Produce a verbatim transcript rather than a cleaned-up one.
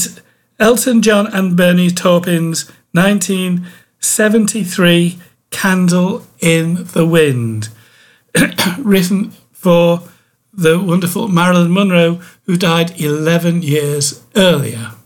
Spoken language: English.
is Elton John and Bernie Taupin's nineteen seventy-three Candle in the Wind, written for the wonderful Marilyn Monroe, who died eleven years earlier.